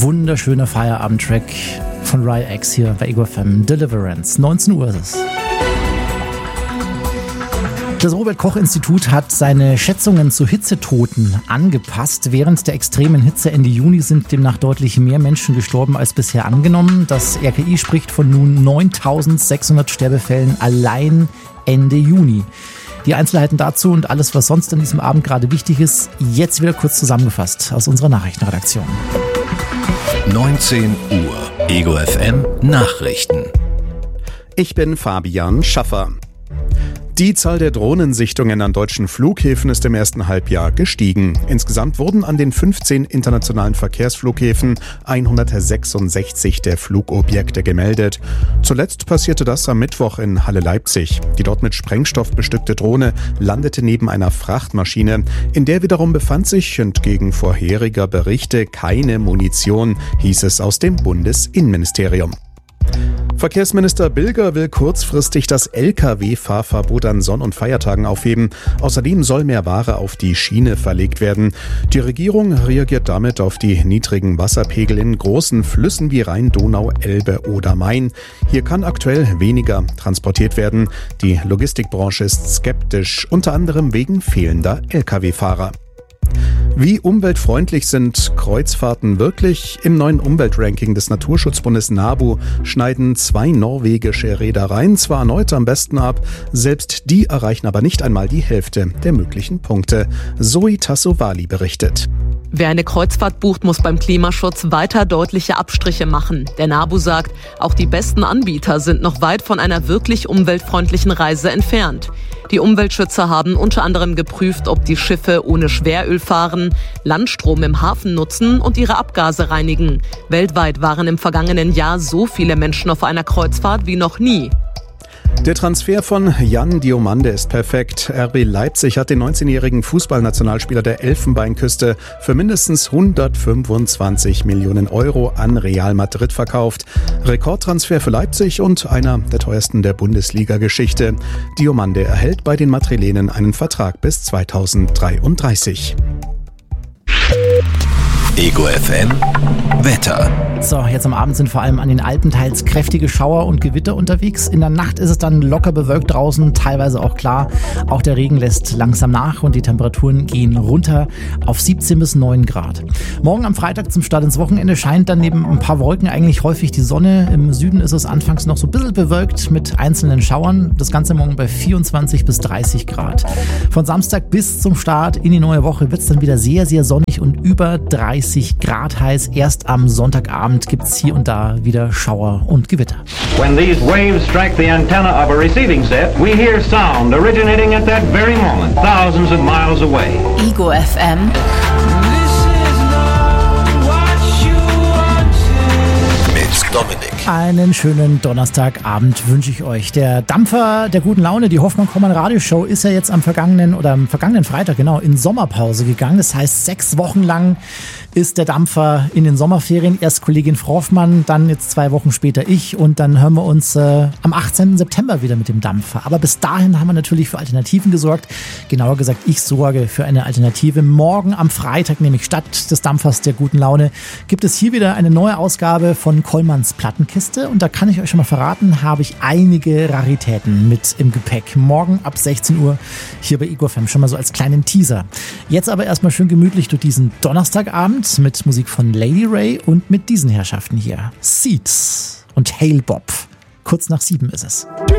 Wunderschöner Feierabend-Track von RYX hier bei Ego FM. Deliverance. 19 Uhr ist es. Das Robert-Koch-Institut hat seine Schätzungen zu Hitzetoten angepasst. Während der extremen Hitze Ende Juni sind demnach deutlich mehr Menschen gestorben als bisher angenommen. Das RKI spricht von nun 9.600 Sterbefällen allein Ende Juni. Die Einzelheiten dazu und alles, was sonst an diesem Abend gerade wichtig ist, jetzt wieder kurz zusammengefasst aus unserer Nachrichtenredaktion. 19 Uhr. Ego FM Nachrichten. Ich bin Fabian Schaffer. Die Zahl der Drohnensichtungen an deutschen Flughäfen ist im ersten Halbjahr gestiegen. Insgesamt wurden an den 15 internationalen Verkehrsflughäfen 166 der Flugobjekte gemeldet. Zuletzt passierte das am Mittwoch in Halle-Leipzig. Die dort mit Sprengstoff bestückte Drohne landete neben einer Frachtmaschine. In der wiederum befand sich, entgegen vorheriger Berichte, keine Munition, hieß es aus dem Bundesinnenministerium. Verkehrsminister Bilger will kurzfristig das Lkw-Fahrverbot an Sonn- und Feiertagen aufheben. Außerdem soll mehr Ware auf die Schiene verlegt werden. Die Regierung reagiert damit auf die niedrigen Wasserpegel in großen Flüssen wie Rhein, Donau, Elbe oder Main. Hier kann aktuell weniger transportiert werden. Die Logistikbranche ist skeptisch, unter anderem wegen fehlender Lkw-Fahrer. Wie umweltfreundlich sind Kreuzfahrten wirklich? Im neuen Umweltranking des Naturschutzbundes NABU schneiden 2 norwegische Reedereien zwar erneut am besten ab, selbst die erreichen aber nicht einmal die Hälfte der möglichen Punkte. Zoe Tassovali berichtet. Wer eine Kreuzfahrt bucht, muss beim Klimaschutz weiter deutliche Abstriche machen. Der NABU sagt, auch die besten Anbieter sind noch weit von einer wirklich umweltfreundlichen Reise entfernt. Die Umweltschützer haben unter anderem geprüft, ob die Schiffe ohne Schweröl fahren, Landstrom im Hafen nutzen und ihre Abgase reinigen. Weltweit waren im vergangenen Jahr so viele Menschen auf einer Kreuzfahrt wie noch nie. Der Transfer von Jan Diomande ist perfekt. RB Leipzig hat den 19-jährigen Fußballnationalspieler der Elfenbeinküste für mindestens 125 Millionen Euro an Real Madrid verkauft. Rekordtransfer für Leipzig und einer der teuersten der Bundesliga-Geschichte. Diomande erhält bei den Madrilenen einen Vertrag bis 2033. Ego FM Wetter. So, jetzt am Abend sind vor allem an den Alpen teils kräftige Schauer und Gewitter unterwegs. In der Nacht ist es dann locker bewölkt draußen, teilweise auch klar. Auch der Regen lässt langsam nach und die Temperaturen gehen runter auf 17 bis 9 Grad. Morgen am Freitag zum Start ins Wochenende scheint dann neben ein paar Wolken eigentlich häufig die Sonne. Im Süden ist es anfangs noch so ein bisschen bewölkt mit einzelnen Schauern. Das Ganze morgen bei 24 bis 30 Grad. Von Samstag bis zum Start in die neue Woche wird es dann wieder sehr, sehr sonnig und über 30 Grad heiß. Erst am Sonntagabend gibt es hier und da wieder Schauer und Gewitter. When these waves strike the antenna of a receiving set, we hear sound originating at that very moment, thousands of miles away. Ego FM. Mit Dominik. Einen schönen Donnerstagabend wünsche ich euch. Der Dampfer der guten Laune, die Hoffmann-Kommmann-Radioshow, ist ja jetzt am vergangenen Freitag in Sommerpause gegangen. Das heißt, 6 Wochen lang ist der Dampfer in den Sommerferien. Erst Kollegin Frau Hoffmann, dann jetzt 2 Wochen später ich und dann hören wir uns am 18. September wieder mit dem Dampfer. Aber bis dahin haben wir natürlich für Alternativen gesorgt. Genauer gesagt, ich sorge für eine Alternative. Morgen am Freitag, nämlich statt des Dampfers der guten Laune, gibt es hier wieder eine neue Ausgabe von Kollmanns Plattenkiste. Und da kann ich euch schon mal verraten, habe ich einige Raritäten mit im Gepäck. Morgen ab 16 Uhr hier bei Ego FM, schon mal so als kleinen Teaser. Jetzt aber erstmal schön gemütlich durch diesen Donnerstagabend mit Musik von Lady Ray und mit diesen Herrschaften hier. Seeds und Hail Bob. Kurz nach 7 ist es.